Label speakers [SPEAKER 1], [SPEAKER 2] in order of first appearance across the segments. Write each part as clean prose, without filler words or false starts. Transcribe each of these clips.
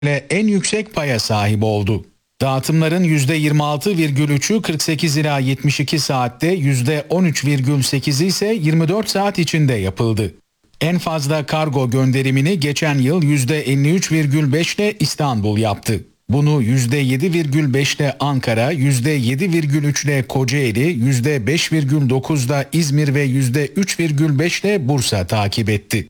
[SPEAKER 1] en yüksek paya sahip oldu. Dağıtımların %26,3'ü 48 ila 72 saatte, %13,8'i ise 24 saat içinde yapıldı. En fazla kargo gönderimini geçen yıl %53,5 ile İstanbul yaptı. Bunu %7,5 ile Ankara, %7,3 ile Kocaeli, %5,9 ile İzmir ve %3,5 ile Bursa takip etti.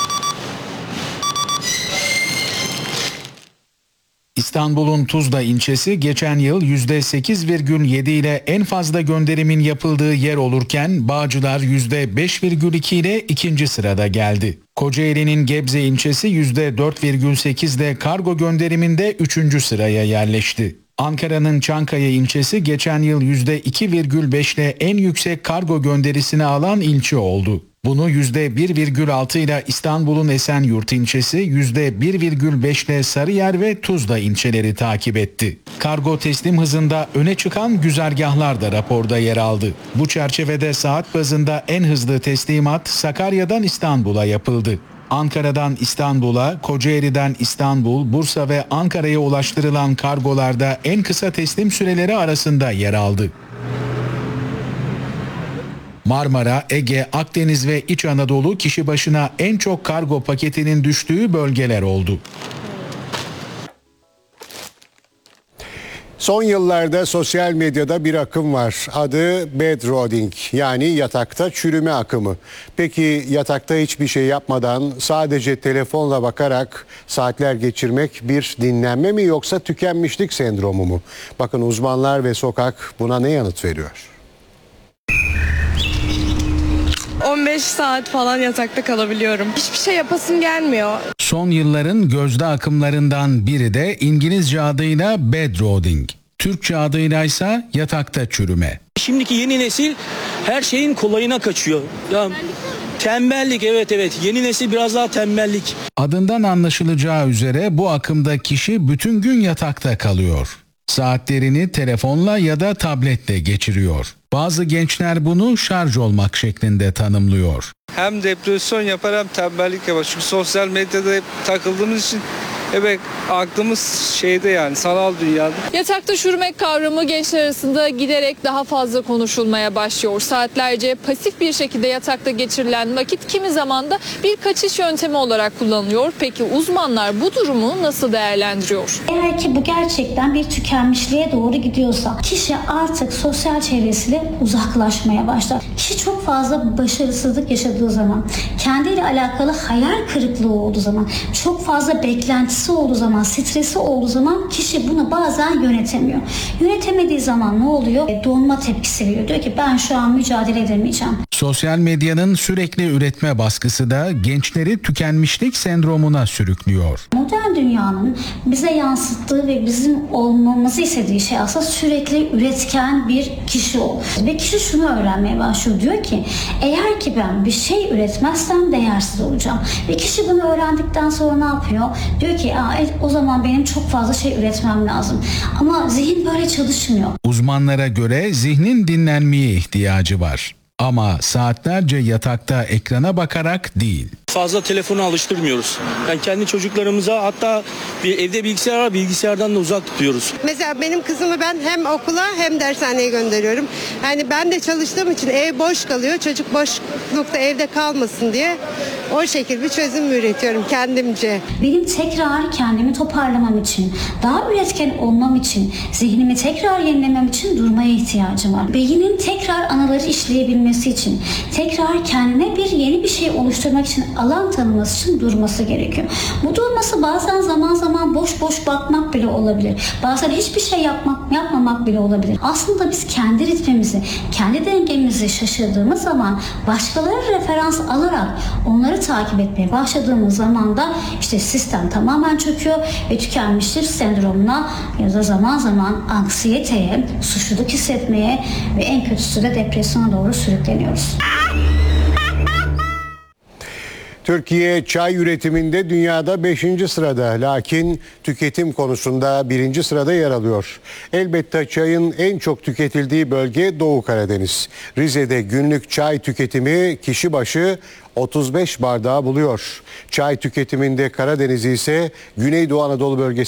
[SPEAKER 1] İstanbul'un Tuzla ilçesi geçen yıl %8,7 ile en fazla gönderimin yapıldığı yer olurken Bağcılar %5,2 ile ikinci sırada geldi. Kocaeli'nin Gebze ilçesi %4,8 ile kargo gönderiminde 3. sıraya yerleşti. Ankara'nın Çankaya ilçesi geçen yıl %2,5 ile en yüksek kargo gönderisini alan ilçe oldu. Bunu %1,6 ile İstanbul'un Esenyurt ilçesi, %1,5 ile Sarıyer ve Tuzla ilçeleri takip etti. Kargo teslim hızında öne çıkan güzergahlar da raporda yer aldı. Bu çerçevede saat bazında en hızlı teslimat Sakarya'dan İstanbul'a yapıldı. Ankara'dan İstanbul'a, Kocaeli'den İstanbul, Bursa ve Ankara'ya ulaştırılan kargolarda en kısa teslim süreleri arasında yer aldı. Marmara, Ege, Akdeniz ve İç Anadolu kişi başına en çok kargo paketinin düştüğü bölgeler oldu.
[SPEAKER 2] Son yıllarda sosyal medyada bir akım var. Adı bedrodding, yani yatakta çürüme akımı. Peki yatakta hiçbir şey yapmadan sadece telefonla bakarak saatler geçirmek bir dinlenme mi yoksa tükenmişlik sendromu mu? Bakın uzmanlar ve sokak buna ne yanıt veriyor?
[SPEAKER 3] 15 saat falan yatakta kalabiliyorum. Hiçbir şey yapasım gelmiyor.
[SPEAKER 1] Son yılların gözde akımlarından biri de İngilizce adıyla bedrodding. Türkçe adıyla ise yatakta çürüme.
[SPEAKER 4] Şimdiki yeni nesil her şeyin kolayına kaçıyor. Ya, tembellik, evet. Yeni nesil biraz daha tembellik.
[SPEAKER 1] Adından anlaşılacağı üzere bu akımda kişi bütün gün yatakta kalıyor. Saatlerini telefonla ya da tabletle geçiriyor. Bazı gençler bunu şarj olmak şeklinde tanımlıyor.
[SPEAKER 5] Hem depresyon yapar hem tembellik yapar. Çünkü sosyal medyada hep takıldığımız için hep aklımız şeyde, yani sanal dünyada.
[SPEAKER 6] Yatakta çürümek kavramı gençler arasında giderek daha fazla konuşulmaya başlıyor. Saatlerce pasif bir şekilde yatakta geçirilen vakit kimi zaman da bir kaçış yöntemi olarak kullanılıyor. Peki uzmanlar bu durumu nasıl değerlendiriyor?
[SPEAKER 7] Eğer ki bu gerçekten bir tükenmişliğe doğru gidiyorsa kişi artık sosyal çevresiyle uzaklaşmaya başlar. Kişi çok fazla başarısızlık yaşadığı zaman, kendiyle alakalı hayal kırıklığı olduğu zaman, çok fazla beklentisi olduğu zaman, stresi olduğu zaman kişi bunu bazen yönetemiyor. Yönetemediği zaman ne oluyor? Donma tepkisi veriyor. Diyor ki ben şu an mücadele edemeyeceğim.
[SPEAKER 1] Sosyal medyanın sürekli üretme baskısı da gençleri tükenmişlik sendromuna sürüklüyor.
[SPEAKER 7] Modern dünyanın bize yansıttığı ve bizim olmamızı istediği şey aslında sürekli üretken bir kişi ol. Ve kişi şunu öğrenmeye başlıyor. Diyor ki eğer ki ben bir şey üretmezsem değersiz olacağım. Ve kişi bunu öğrendikten sonra ne yapıyor? Diyor ki o zaman benim çok fazla şey üretmem lazım. Ama zihin böyle çalışmıyor.
[SPEAKER 1] Uzmanlara göre zihnin dinlenmeye ihtiyacı var. Ama saatlerce yatakta ekrana bakarak değil.
[SPEAKER 4] Fazla telefonu alıştırmıyoruz. Yani kendi çocuklarımıza, hatta bir evde bilgisayar var, bilgisayardan da uzak tutuyoruz.
[SPEAKER 8] Mesela benim kızımı ben hem okula hem dershaneye gönderiyorum. Yani ben de çalıştığım için ev boş kalıyor. Çocuk boşlukta evde kalmasın diye o şekilde bir çözüm üretiyorum kendimce.
[SPEAKER 7] Benim tekrar kendimi toparlamam için, daha üretken olmam için, zihnimi tekrar yenilemem için durmaya ihtiyacım var. Beynin tekrar anıları işleyebilmesi için, tekrar kendine yeni bir şey oluşturmak için, alan tanıması için durması gerekiyor. Bu durması bazen zaman zaman boş bakmak bile olabilir. Bazen hiçbir şey yapmamak bile olabilir. Aslında biz kendi ritmimizi, kendi dengemizi şaşırdığımız zaman başkaları referans alarak onları takip etmeye başladığımız zaman da işte sistem tamamen çöküyor ve tükenmişlik sendromuna ya da zaman zaman anksiyeteye, suçluluk hissetmeye ve en kötüsü de depresyona doğru sürükleniyoruz.
[SPEAKER 2] Türkiye çay üretiminde dünyada 5. sırada, lakin tüketim konusunda 1. sırada yer alıyor. Elbette çayın en çok tüketildiği bölge Doğu Karadeniz. Rize'de günlük çay tüketimi kişi başı 35 bardağı buluyor. Çay tüketiminde Karadeniz ise Güneydoğu Anadolu bölgesi